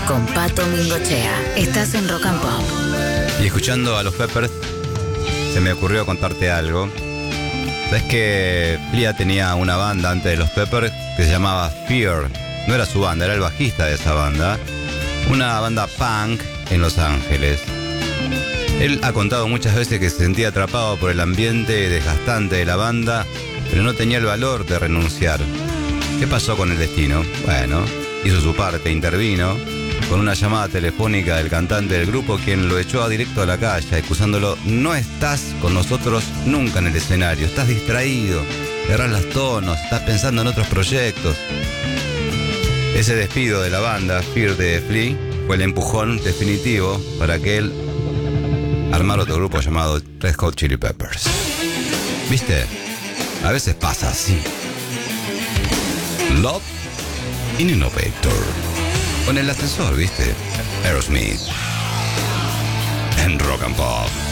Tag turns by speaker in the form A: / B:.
A: con Pato Mingochea. Estás en Rock and Pop.
B: Y escuchando a los Peppers, se me ocurrió contarte algo. ¿Sabes que Flea tenía una banda antes de los Peppers que se llamaba Fear? No era su banda, era el bajista de esa banda. Una banda punk en Los Ángeles. Él ha contado muchas veces que se sentía atrapado por el ambiente desgastante de la banda, pero no tenía el valor de renunciar. ¿Qué pasó con el destino? Bueno, hizo su parte, intervino con una llamada telefónica del cantante del grupo, quien lo echó a directo a la calle, acusándolo: no estás con nosotros nunca en el escenario, estás distraído, erras los tonos, estás pensando en otros proyectos. Ese despido de la banda, Fear de Flea, fue el empujón definitivo para que él armara otro grupo llamado Red Hot Chili Peppers. ¿Viste? A veces pasa así. Love in Innovator. Con el ascensor, ¿viste? Aerosmith. En Rock and Pop.